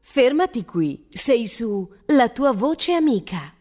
Fermati qui, sei su La tua voce amica.